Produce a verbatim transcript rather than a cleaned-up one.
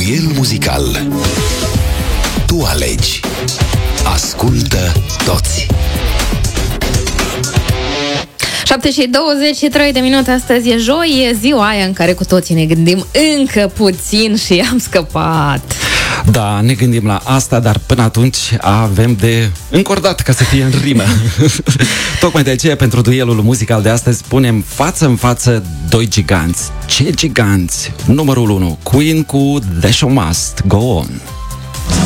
Duel muzical. Tu alegi. Ascultă toți. șapte și douăzeci și trei de minute, astăzi e joi, e ziua aia în care cu toții ne gândim încă puțin și am scăpat. Da, ne gândim la asta, dar până atunci avem de încordat ca să fie în rimă. Tocmai de aceea, pentru duelul muzical de astăzi, punem față în față doi giganți. Ce giganți? Numărul unu, Queen cu The Show Must Go On.